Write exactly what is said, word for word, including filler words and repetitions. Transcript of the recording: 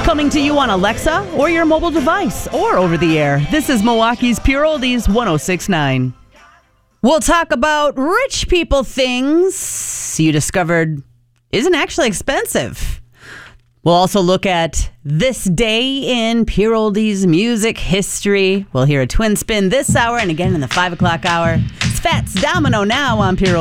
Coming to you on Alexa or your mobile device or over the air. This is Milwaukee's Pure Oldies one oh six point nine. We'll talk about rich people things you discovered isn't actually expensive. We'll also look at this day in Pure Oldies music history. We'll hear a twin spin this hour and again in the five o'clock hour. It's Fats Domino now on Pure Oldies.